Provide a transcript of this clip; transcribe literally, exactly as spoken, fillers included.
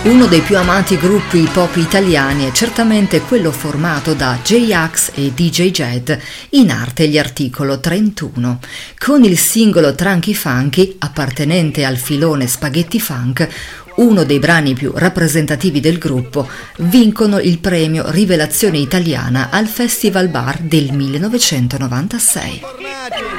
Uno dei più amati gruppi pop italiani è certamente quello formato da J-Ax e D J Jed, in arte gli articolo trentuno. Con il singolo Tranky Funky, appartenente al filone spaghetti funk, uno dei brani più rappresentativi del gruppo, vincono il premio Rivelazione Italiana al Festival Bar del millenovecentonovantasei.